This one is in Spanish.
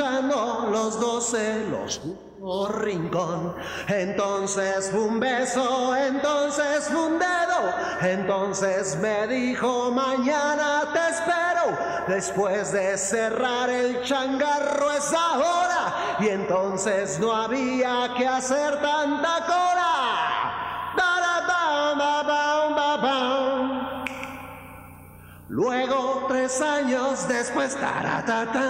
buscando los 12, los rincón. Entonces fue un beso, entonces fue un dedo, entonces me dijo mañana te espero. Después de cerrar el changarro es ahora, y entonces no había que hacer tanta cola. Luego 3 años después, taratata.